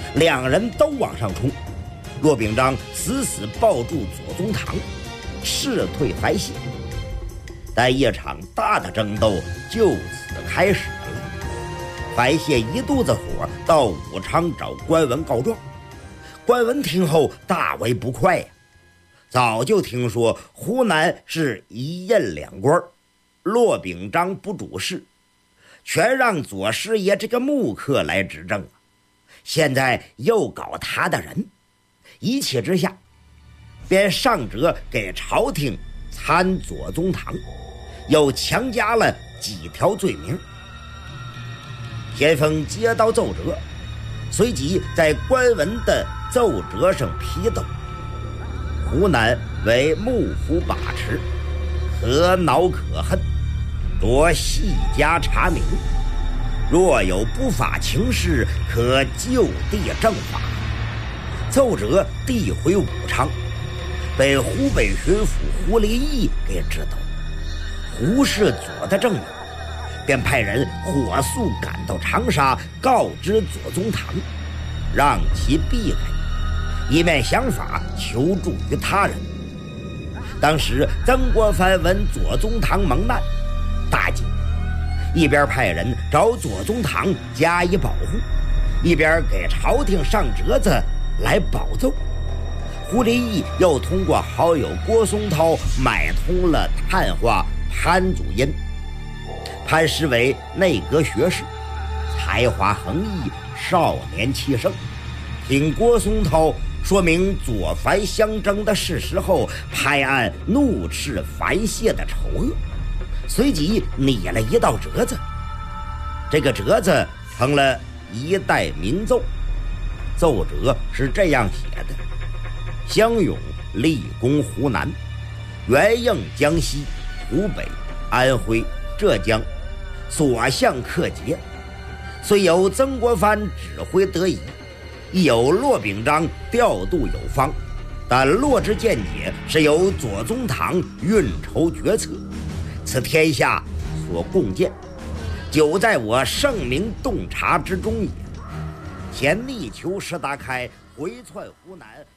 两人都往上冲。骆秉章死死抱住左宗棠，誓退淮西。但一场大的争斗就此开始了。怀谢一肚子火，到武昌找关文告状。关文听后大为不快呀，早就听说湖南是一任两官，骆秉章不主事，全让左师爷这个木客来执政啊。现在又搞他的人，一气之下便上折给朝廷参左宗棠，又强加了几条罪名。田丰接到奏折，随即在关文的奏折上批斗：湖南为幕府把持，何恼可恨，多细加查明，若有不法情事，可就地正法。奏折递回武昌，被湖北巡抚胡离义给知道，胡世佐的证明，便派人火速赶到长沙，告知左宗棠，让其避开，以免想法求助于他人。当时曾国藩闻左宗棠蒙难，大惊，一边派人找左宗棠加以保护，一边给朝廷上折子来保奏。胡离义又通过好友郭松涛买通了探花潘祖荫。潘师为内阁学士，才华横溢，少年气盛。听郭松涛说明左樊相争的事实后，拍案怒斥樊谢的丑恶，随即拟了一道折子。这个折子成了一代名奏。奏折是这样写的：湘勇立功湖南，援应江西、湖北、安徽、浙江，所向克捷。虽有曾国藩指挥得宜，亦有骆秉章调度有方，但骆之见解是由左宗棠运筹决策，此天下所共见，久在我圣明洞察之中也。前力求石达开回窜湖南。